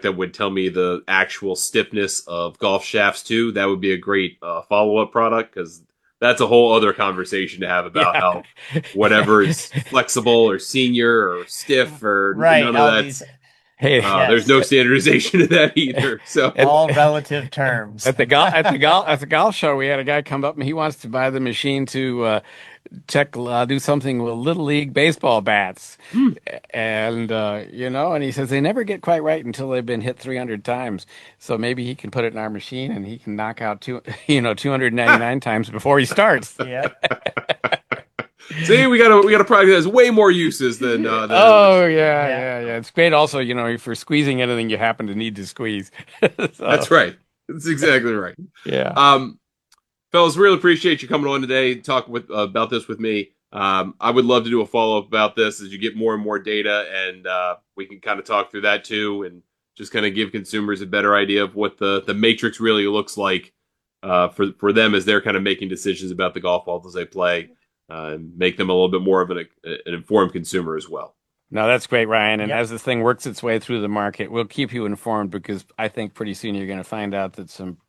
product that would tell me the actual stiffness of golf shafts too, that would be a great follow-up product because that's a whole other conversation to have about Yeah. how whatever is flexible or senior or stiff or Right. none of All that's these, – yes, Hey, there's no yes, standardization to that either. So at, all relative terms. at the golf show, we had a guy come up and he wants to buy the machine to check do something with little league baseball bats, hmm, and and he says they never get quite right until they've been hit 300 times. So maybe he can put it in our machine and he can knock out 299 times before he starts. Yep. see, we got a product that has way more uses than a Oh machine. yeah, Yeah. yeah, yeah. It's great. Also, for squeezing anything you happen to need to squeeze. So That's right. That's exactly right. yeah. Um, Fellas, really appreciate you coming on today, talk with about this with me. I would love to do a follow up about this as you get more and more data, and we can kind of talk through that too, and just kind of give consumers a better idea of what the matrix really looks like for them as they're kind of making decisions about the golf balls they play, and make them a little bit more of an informed consumer as well. No, that's great, Ryan. And Yep. as this thing works its way through the market, we'll keep you informed because I think pretty soon you're going to find out that some